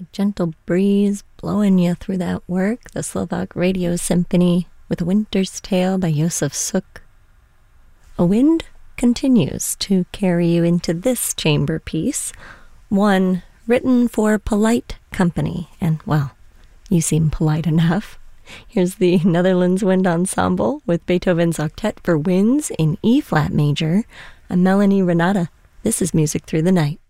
gentle breeze blowing you through that work, the Slovak Radio Symphony with A Winter's Tale by Josef Suk. A wind continues to carry you into this chamber piece, one written for polite company, and, well, you seem polite enough. Here's the Netherlands Wind Ensemble with Beethoven's Octet for Winds in E-flat major. I'm Melanie Renata. This is Music Through the Night.